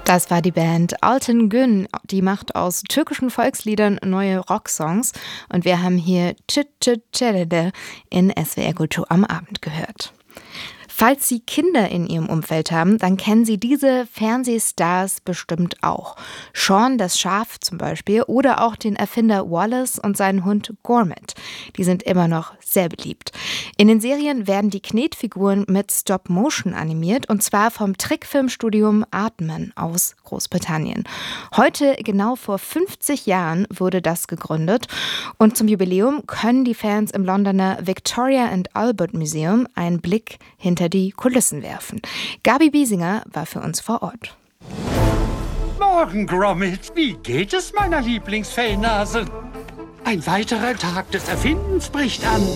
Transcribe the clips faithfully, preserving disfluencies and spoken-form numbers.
Das war die Band Altan Gün. Die macht aus türkischen Volksliedern neue Rocksongs. Und wir haben hier Çıt Çıt Çerede in S W R Kultur am Abend gehört. Falls Sie Kinder in Ihrem Umfeld haben, dann kennen Sie diese Fernsehstars bestimmt auch. Sean das Schaf zum Beispiel oder auch den Erfinder Wallace und seinen Hund Gromit. Die sind immer noch sehr beliebt. In den Serien werden die Knetfiguren mit Stop-Motion animiert und zwar vom Trickfilmstudium Aardman aus Großbritannien. Heute, genau vor fünfzig Jahren, wurde das gegründet und zum Jubiläum können die Fans im Londoner Victoria and Albert Museum einen Blick hinter die Kulissen werfen. Gabi Biesinger war für uns vor Ort. Morgen, Gromit. Wie geht es meiner Lieblingsfellnase? Ein weiterer Tag des Erfindens bricht an.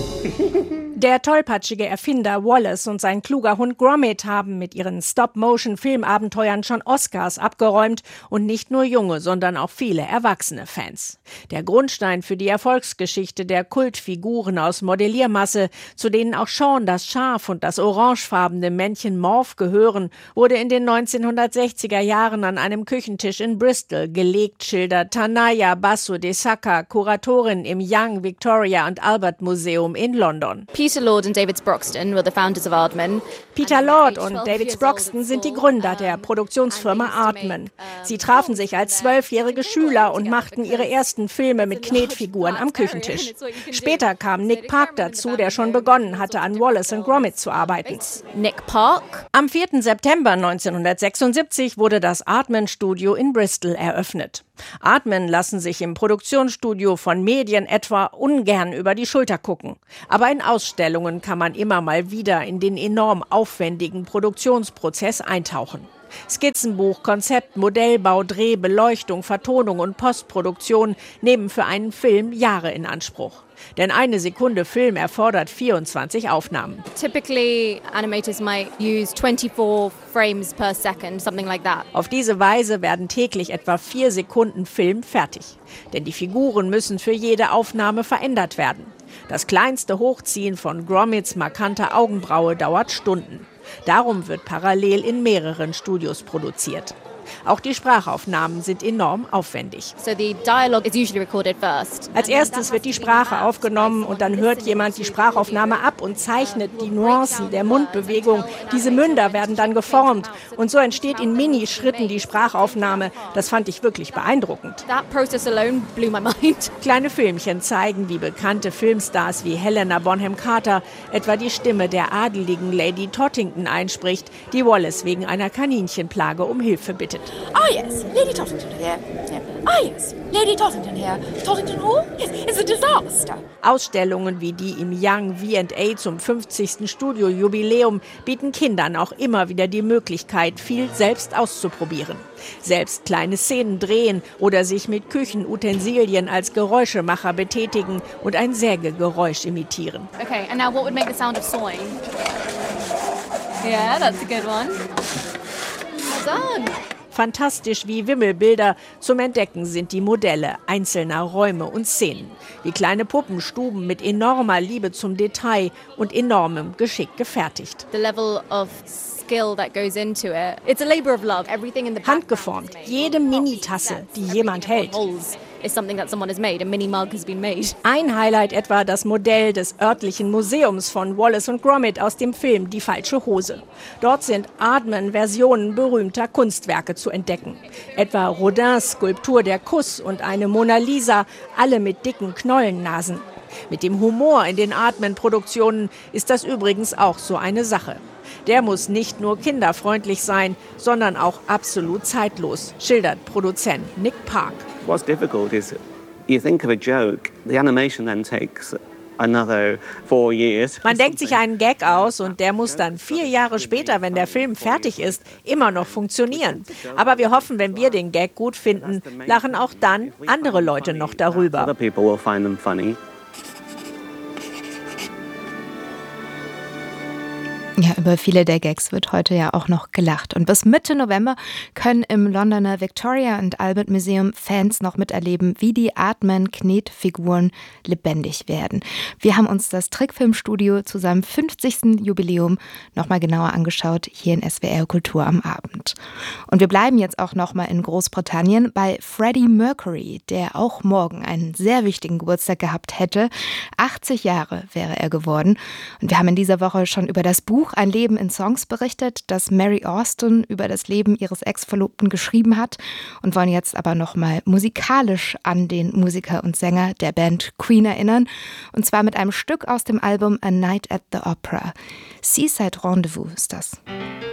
Der tollpatschige Erfinder Wallace und sein kluger Hund Gromit haben mit ihren Stop-Motion-Filmabenteuern schon Oscars abgeräumt und nicht nur junge, sondern auch viele erwachsene Fans. Der Grundstein für die Erfolgsgeschichte der Kultfiguren aus Modelliermasse, zu denen auch Sean das Schaf und das orangefarbene Männchen Morph gehören, wurde in den neunzehnhundertsechziger Jahren an einem Küchentisch in Bristol gelegt, schildert Tanaya Basu de Saka, Kuratorin im Young Victoria and Albert Museum in London. Peter Lord and David Sproxton were the founders of Aardman. Peter Lord und David Sproxton sind die Gründer der Produktionsfirma Aardman. Sie trafen sich als zwölfjährige Schüler und machten ihre ersten Filme mit Knetfiguren am Küchentisch. Später kam Nick Park dazu, der schon begonnen hatte, an Wallace und Gromit zu arbeiten. Nick Park. Am vierten September neunzehnhundertsechsundsiebzig wurde das Aardman-Studio in Bristol eröffnet. Aardman lassen sich im Produktionsstudio von Medien etwa ungern über die Schulter gucken. Aber in Ausstellungen kann man immer mal wieder in den enorm aufwendigen Produktionsprozess eintauchen. Skizzenbuch, Konzept, Modellbau, Dreh, Beleuchtung, Vertonung und Postproduktion nehmen für einen Film Jahre in Anspruch. Denn eine Sekunde Film erfordert vierundzwanzig Aufnahmen. Typically, animators might use twenty-four frames per second, something like that. Auf diese Weise werden täglich etwa vier Sekunden Film fertig. Denn die Figuren müssen für jede Aufnahme verändert werden. Das kleinste Hochziehen von Gromits markanter Augenbraue dauert Stunden. Darum wird parallel in mehreren Studios produziert. Auch die Sprachaufnahmen sind enorm aufwendig. So the dialogue is usually recorded first. Als erstes wird die Sprache aufgenommen und dann hört jemand die Sprachaufnahme ab und zeichnet die Nuancen der Mundbewegung. Diese Münder werden dann geformt und so entsteht in Minischritten die Sprachaufnahme. Das fand ich wirklich beeindruckend. That process alone blew my mind. Kleine Filmchen zeigen, wie bekannte Filmstars wie Helena Bonham Carter etwa die Stimme der adeligen Lady Tottington einspricht, die Wallace wegen einer Kaninchenplage um Hilfe bittet. Ah yes, Lady Tottington here. Yeah. Ah yes, Lady Tottington here. Tottington Hall? Yes, it's a disaster. Ausstellungen wie die im Young V and A zum fünfzigsten Studiojubiläum bieten Kindern auch immer wieder die Möglichkeit, viel selbst auszuprobieren. Selbst kleine Szenen drehen oder sich mit Küchenutensilien als Geräuschemacher betätigen und ein Sägegeräusch imitieren. Okay, and now what would make the sound of sawing? Yeah, that's a good one. Well done. Fantastisch wie Wimmelbilder zum Entdecken sind die Modelle einzelner Räume und Szenen. Wie kleine Puppenstuben mit enormer Liebe zum Detail und enormem Geschick gefertigt. The level of skill that goes into it. It's a labor of love. Everything in the handgeformt. Jede Minitasse, die jemand hält. Is something that someone has made. A mini mug has been made. Ein Highlight etwa das Modell des örtlichen Museums von Wallace und Gromit aus dem Film Die falsche Hose. Dort sind Aardman-Versionen berühmter Kunstwerke zu entdecken. Etwa Rodins Skulptur Der Kuss und eine Mona Lisa, alle mit dicken Knollennasen. Mit dem Humor in den Aardman-Produktionen ist das übrigens auch so eine Sache. Der muss nicht nur kinderfreundlich sein, sondern auch absolut zeitlos, schildert Produzent Nick Park. What's difficult is you think of a joke, the animation then takes another four years. Man denkt sich einen Gag aus und der muss dann vier Jahre später, wenn der Film fertig ist, immer noch funktionieren. Aber wir hoffen, wenn wir den Gag gut finden, lachen auch dann andere Leute noch darüber. Other people will find them funny. Ja, über viele der Gags wird heute ja auch noch gelacht. Und bis Mitte November können im Londoner Victoria and Albert Museum Fans noch miterleben, wie die Aardman-Knetfiguren lebendig werden. Wir haben uns das Trickfilmstudio zu seinem fünfzigsten Jubiläum nochmal genauer angeschaut, hier in S W R Kultur am Abend. wird. Und wir bleiben jetzt auch nochmal in Großbritannien bei Freddie Mercury, der auch morgen einen sehr wichtigen Geburtstag gehabt hätte. achtzig Jahre wäre er geworden. Und wir haben in dieser Woche schon über das Buch Ein Leben in Songs berichtet, das Mary Austin über das Leben ihres Ex-Verlobten geschrieben hat und wollen jetzt aber nochmal musikalisch an den Musiker und Sänger der Band Queen erinnern. Und zwar mit einem Stück aus dem Album A Night at the Opera. Seaside Rendezvous ist das.